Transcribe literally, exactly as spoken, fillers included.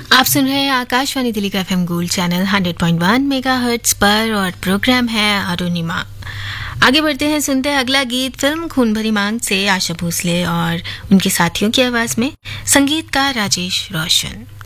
आप सुन रहे हैं आकाशवाणी दिल्ली का FM gold channel hundred point one megahertz पर और प्रोग्राम है अरुणिमा। आगे बढ़ते हैं, सुनते हैं अगला गीत फिल्म खून भरी मांग से आशा भोसले और उनके साथियों की आवाज में, संगीतकार राजेश रोशन।